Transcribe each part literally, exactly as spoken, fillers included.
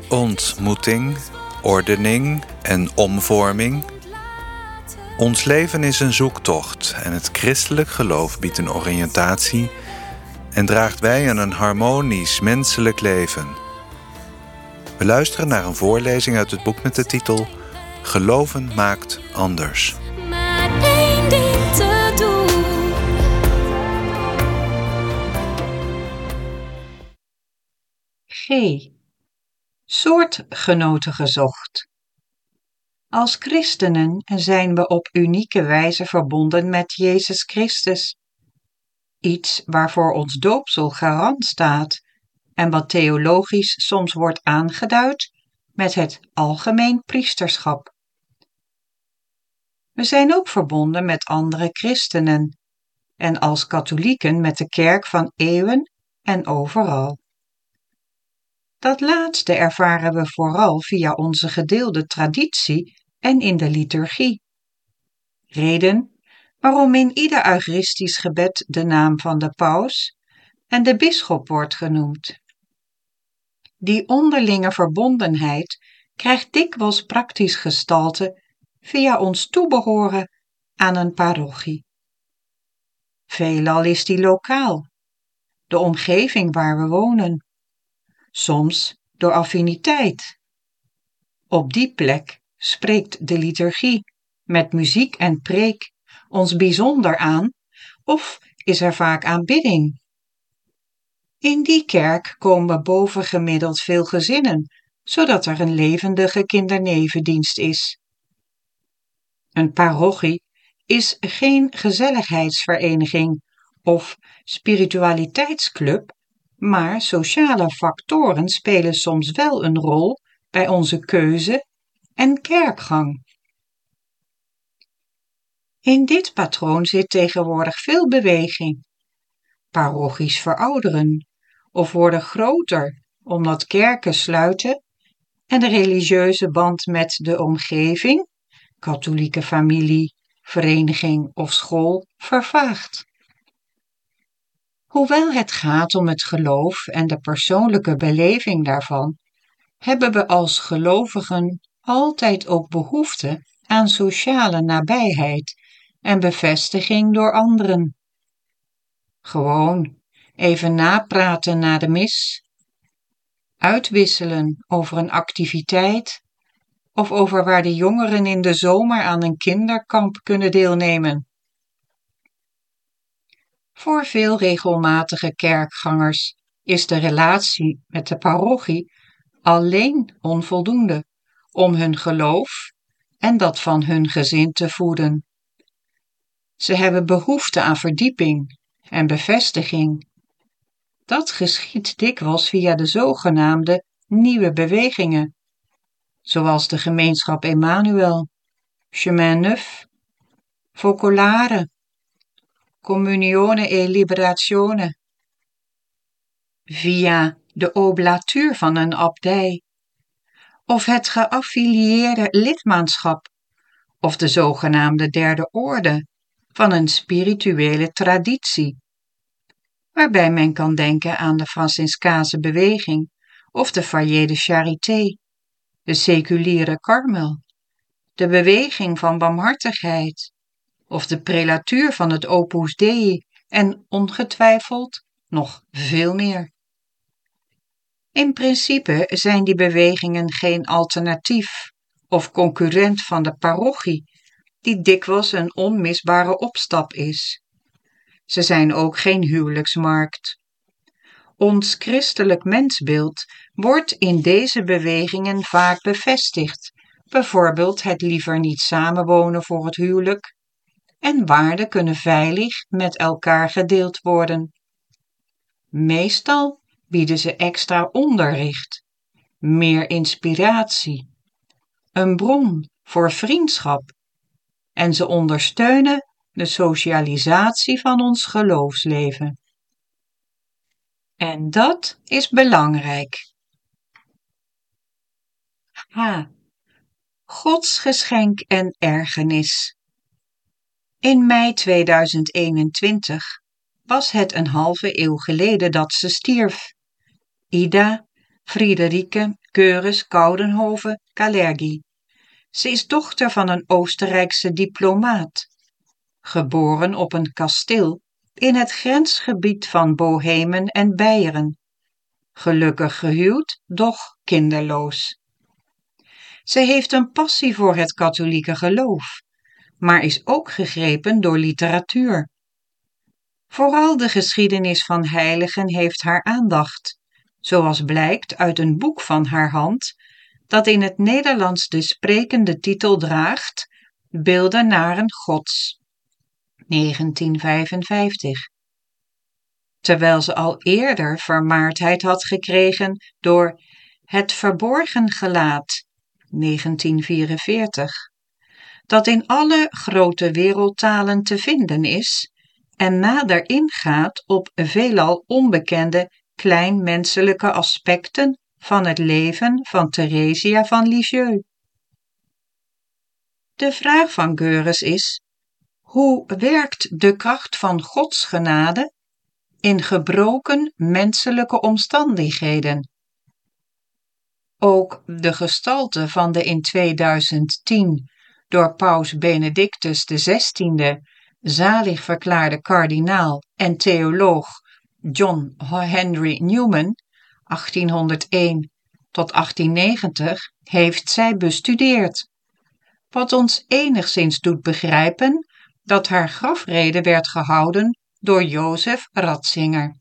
Ontmoeting, ordening en omvorming. Ons leven is een zoektocht en het christelijk geloof biedt een oriëntatie en draagt bij aan een harmonisch menselijk leven. We luisteren naar een voorlezing uit het boek met de titel Geloven maakt anders. Maar één ding te doen. G. Soortgenoten gezocht. Als christenen zijn we op unieke wijze verbonden met Jezus Christus. Iets waarvoor ons doopsel garant staat en wat theologisch soms wordt aangeduid met het algemeen priesterschap. We zijn ook verbonden met andere christenen en als katholieken met de kerk van eeuwen en overal. Dat laatste ervaren we vooral via onze gedeelde traditie en in de liturgie. Reden waarom in ieder eucharistisch gebed de naam van de paus en de bisschop wordt genoemd. Die onderlinge verbondenheid krijgt dikwijls praktisch gestalte via ons toebehoren aan een parochie. Veelal is die lokaal, de omgeving waar we wonen. Soms door affiniteit. Op die plek spreekt de liturgie met muziek en preek ons bijzonder aan of is er vaak aanbidding. In die kerk komen bovengemiddeld veel gezinnen, zodat er een levendige kindernevendienst is. Een parochie is geen gezelligheidsvereniging of spiritualiteitsclub, maar sociale factoren spelen soms wel een rol bij onze keuze en kerkgang. In dit patroon zit tegenwoordig veel beweging. Parochies verouderen of worden groter omdat kerken sluiten en de religieuze band met de omgeving, katholieke familie, vereniging of school, vervaagt. Hoewel het gaat om het geloof en de persoonlijke beleving daarvan, hebben we als gelovigen altijd ook behoefte aan sociale nabijheid en bevestiging door anderen. Gewoon even napraten na de mis, uitwisselen over een activiteit of over waar de jongeren in de zomer aan een kinderkamp kunnen deelnemen. Voor veel regelmatige kerkgangers is de relatie met de parochie alleen onvoldoende om hun geloof en dat van hun gezin te voeden. Ze hebben behoefte aan verdieping en bevestiging. Dat geschiedt dikwijls via de zogenaamde nieuwe bewegingen, zoals de gemeenschap Emmanuel, Chemin Neuf, Focolare, Communione e Liberazione, via de oblatuur van een abdij, of het geaffilieerde lidmaatschap, of de zogenaamde derde orde van een spirituele traditie, waarbij men kan denken aan de Franciscaanse beweging of de Foyer de Charité, de seculiere Karmel, de beweging van barmhartigheid, of de prelatuur van het Opus Dei en ongetwijfeld nog veel meer. In principe zijn die bewegingen geen alternatief of concurrent van de parochie, die dikwijls een onmisbare opstap is. Ze zijn ook geen huwelijksmarkt. Ons christelijk mensbeeld wordt in deze bewegingen vaak bevestigd, bijvoorbeeld het liever niet samenwonen voor het huwelijk, en waarden kunnen veilig met elkaar gedeeld worden. Meestal bieden ze extra onderricht, meer inspiratie, een bron voor vriendschap en ze ondersteunen de socialisatie van ons geloofsleven. En dat is belangrijk. H. Gods geschenk en ergernis. In mei tweeduizend eenentwintig was het een halve eeuw geleden dat ze stierf. Ida Friederike Göres Coudenhove-Kalergi. Ze is dochter van een Oostenrijkse diplomaat, geboren op een kasteel in het grensgebied van Bohemen en Beieren. Gelukkig gehuwd, doch kinderloos. Ze heeft een passie voor het katholieke geloof, maar is ook gegrepen door literatuur. Vooral de geschiedenis van heiligen heeft haar aandacht, zoals blijkt uit een boek van haar hand, dat in het Nederlands de sprekende titel draagt Beeldenaren Gods, negentien vijfenvijftig. Terwijl ze al eerder vermaardheid had gekregen door Het Verborgen Gelaat, negentien vierenveertig, dat in alle grote wereldtalen te vinden is en nader ingaat op veelal onbekende kleinmenselijke aspecten van het leven van Theresia van Lisieux. De vraag van Göres is: hoe werkt de kracht van Gods genade in gebroken menselijke omstandigheden? Ook de gestalte van de in tweeduizend tien door paus Benedictus de zestiende zalig verklaarde kardinaal en theoloog John Henry Newman, achttienhonderdéén tot achttiennegentig, heeft zij bestudeerd, wat ons enigszins doet begrijpen dat haar grafrede werd gehouden door Jozef Ratzinger.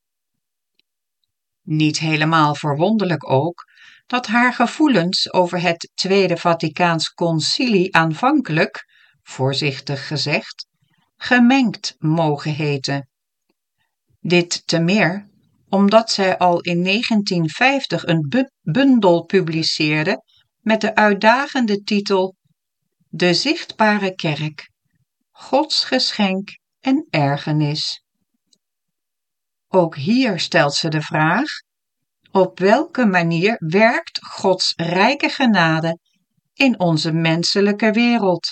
Niet helemaal verwonderlijk ook dat haar gevoelens over het Tweede Vaticaans Concilie aanvankelijk, voorzichtig gezegd, gemengd mogen heten. Dit te meer omdat zij al in negentien vijftig een bu- bundel publiceerde met de uitdagende titel De Zichtbare Kerk, Gods geschenk en ergernis. Ook hier stelt ze de vraag: op welke manier werkt Gods rijke genade in onze menselijke wereld?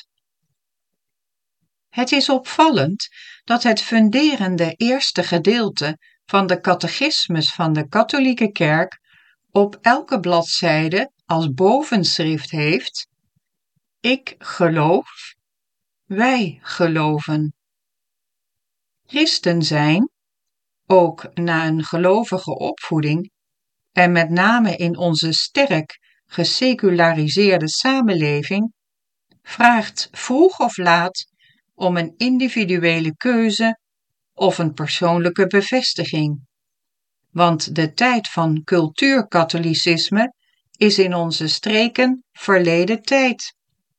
Het is opvallend dat het funderende eerste gedeelte van de catechismus van de katholieke kerk op elke bladzijde als bovenschrift heeft: ik geloof, wij geloven. Christen zijn, ook na een gelovige opvoeding, en met name in onze sterk geseculariseerde samenleving, vraagt vroeg of laat om een individuele keuze of een persoonlijke bevestiging. Want de tijd van cultuurkatholicisme is in onze streken verleden tijd.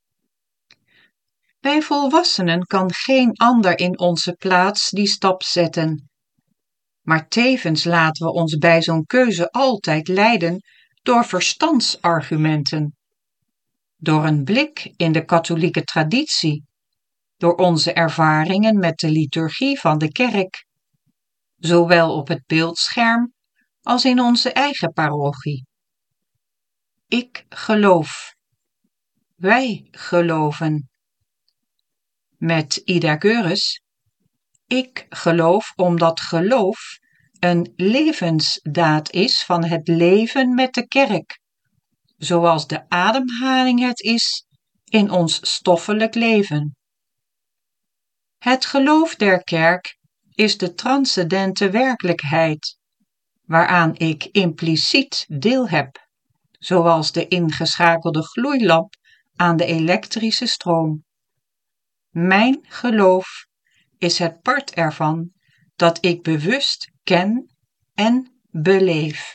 Bij volwassenen kan geen ander in onze plaats die stap zetten. Maar tevens laten we ons bij zo'n keuze altijd leiden door verstandsargumenten, door een blik in de katholieke traditie, door onze ervaringen met de liturgie van de kerk, zowel op het beeldscherm als in onze eigen parochie. Ik geloof. Wij geloven. Met Ida Göres: ik geloof omdat geloof een levensdaad is van het leven met de kerk, zoals de ademhaling het is in ons stoffelijk leven. Het geloof der kerk is de transcendente werkelijkheid, waaraan ik impliciet deel heb, zoals de ingeschakelde gloeilamp aan de elektrische stroom. Mijn geloof is het part ervan dat ik bewust ken en beleef.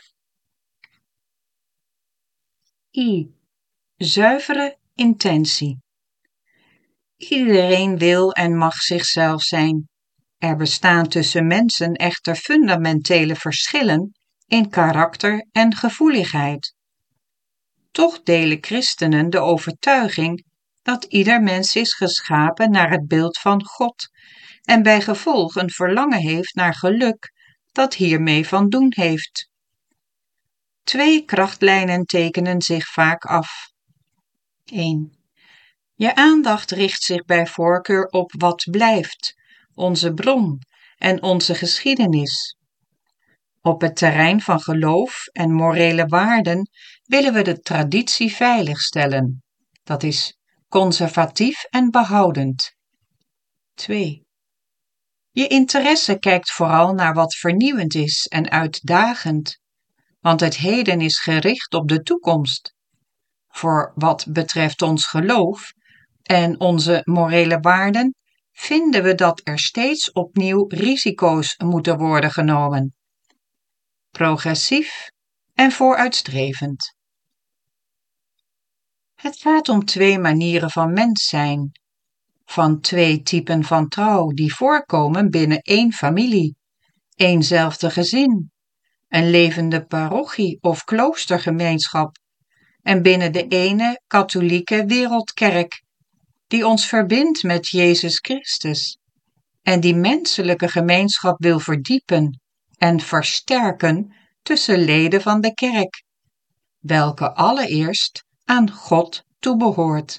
I. Zuivere intentie. Iedereen wil en mag zichzelf zijn. Er bestaan tussen mensen echter fundamentele verschillen in karakter en gevoeligheid. Toch delen christenen de overtuiging dat ieder mens is geschapen naar het beeld van God en bij gevolg een verlangen heeft naar geluk dat hiermee van doen heeft. Twee krachtlijnen tekenen zich vaak af. één. Je aandacht richt zich bij voorkeur op wat blijft, onze bron en onze geschiedenis. Op het terrein van geloof en morele waarden willen we de traditie veiligstellen. Dat is conservatief en behoudend. twee. Je interesse kijkt vooral naar wat vernieuwend is en uitdagend, want het heden is gericht op de toekomst. Voor wat betreft ons geloof en onze morele waarden vinden we dat er steeds opnieuw risico's moeten worden genomen. Progressief en vooruitstrevend. Het gaat om twee manieren van mens zijn, van twee typen van trouw die voorkomen binnen één familie, éénzelfde gezin, een levende parochie of kloostergemeenschap en binnen de ene katholieke wereldkerk, die ons verbindt met Jezus Christus en die menselijke gemeenschap wil verdiepen en versterken tussen leden van de kerk, welke allereerst aan God toebehoort.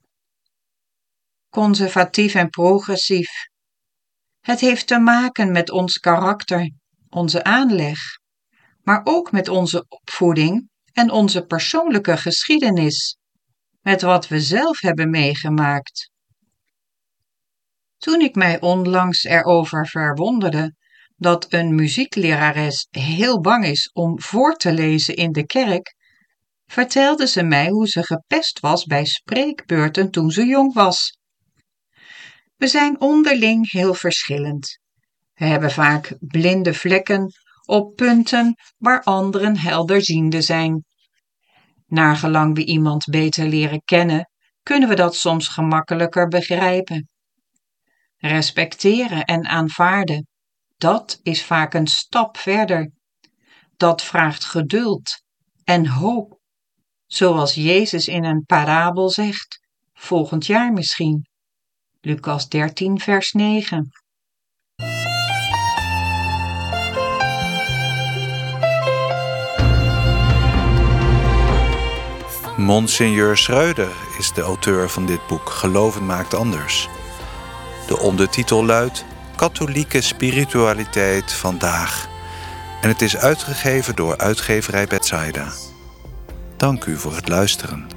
Conservatief en progressief. Het heeft te maken met ons karakter, onze aanleg, maar ook met onze opvoeding en onze persoonlijke geschiedenis, met wat we zelf hebben meegemaakt. Toen ik mij onlangs erover verwonderde dat een muzieklerares heel bang is om voor te lezen in de kerk, vertelde ze mij hoe ze gepest was bij spreekbeurten toen ze jong was. We zijn onderling heel verschillend. We hebben vaak blinde vlekken op punten waar anderen helderziende zijn. Naargelang we iemand beter leren kennen, kunnen we dat soms gemakkelijker begrijpen. Respecteren en aanvaarden, dat is vaak een stap verder. Dat vraagt geduld en hoop, zoals Jezus in een parabel zegt, volgend jaar misschien. Lucas dertien vers negen. Monseigneur Schreuder is de auteur van dit boek Geloven maakt anders. De ondertitel luidt Katholieke spiritualiteit vandaag en het is uitgegeven door uitgeverij Bethsaida. Dank u voor het luisteren.